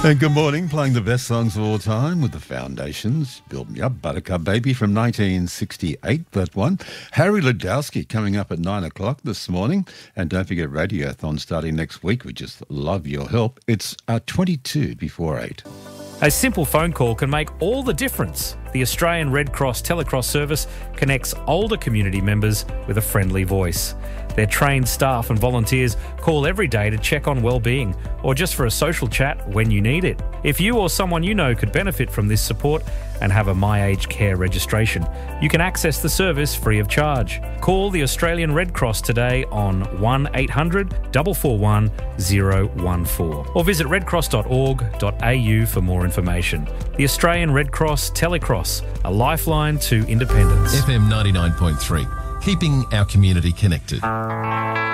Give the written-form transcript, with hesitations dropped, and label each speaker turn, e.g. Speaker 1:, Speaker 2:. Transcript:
Speaker 1: And good morning, playing the best songs of all time with the Foundations. Build Me Up, Buttercup Baby from 1968, that one. Harry Ludowski coming up at 9 o'clock this morning. And don't forget Radiothon starting next week. We just love your help. It's 22 before 8.
Speaker 2: A simple phone call can make all the difference. The Australian Red Cross Telecross service connects older community members with a friendly voice. Their trained staff and volunteers call every day to check on well-being or just for a social chat when you need it. If you or someone you know could benefit from this support and have a My Aged Care registration, you can access the service free of charge. Call the Australian Red Cross today on 1800 441 014 or visit redcross.org.au for more information. The Australian Red Cross Telecross, a lifeline to independence.
Speaker 3: FM 99.3, keeping our community connected.